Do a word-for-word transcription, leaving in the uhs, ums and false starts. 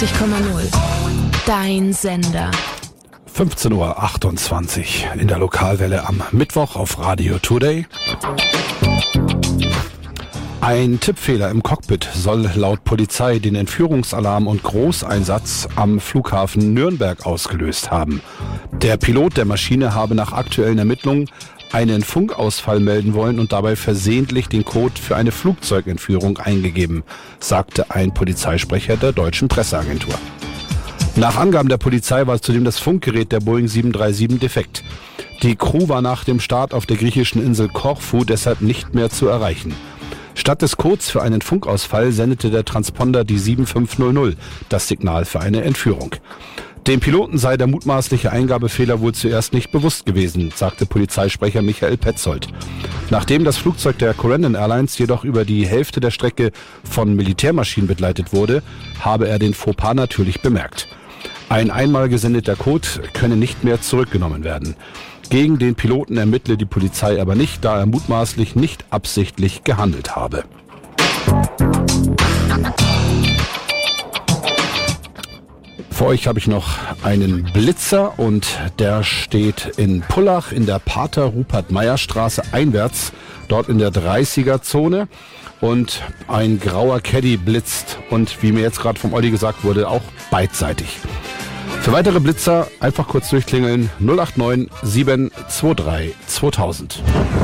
neunundneunzig Komma null. Dein Sender. fünfzehn Uhr achtundzwanzig in der Lokalwelle am Mittwoch auf Radio Today. Ein Tippfehler im Cockpit soll laut Polizei den Entführungsalarm und Großeinsatz am Flughafen Nürnberg ausgelöst haben. Der Pilot der Maschine habe nach aktuellen Ermittlungen einen Funkausfall melden wollen und dabei versehentlich den Code für eine Flugzeugentführung eingegeben, sagte ein Polizeisprecher der deutschen Presseagentur. Nach Angaben der Polizei war zudem das Funkgerät der Boeing sieben drei sieben defekt. Die Crew war nach dem Start auf der griechischen Insel Korfu deshalb nicht mehr zu erreichen. Statt des Codes für einen Funkausfall sendete der Transponder die sieben fünf null null, das Signal für eine Entführung. Dem Piloten sei der mutmaßliche Eingabefehler wohl zuerst nicht bewusst gewesen, sagte Polizeisprecher Michael Petzold. Nachdem das Flugzeug der Corendon Airlines jedoch über die Hälfte der Strecke von Militärmaschinen begleitet wurde, habe er den Fauxpas natürlich bemerkt. Ein einmal gesendeter Code könne nicht mehr zurückgenommen werden. Gegen den Piloten ermittle die Polizei aber nicht, da er mutmaßlich nicht absichtlich gehandelt habe. Für euch habe ich noch einen Blitzer und der steht in Pullach in der Pater-Rupert-Meyer-Straße einwärts, dort in der dreißiger-Zone. Und ein grauer Caddy blitzt und wie mir jetzt gerade vom Olli gesagt wurde, auch beidseitig. Für weitere Blitzer einfach kurz durchklingeln null acht neun sieben zwei drei zweitausend.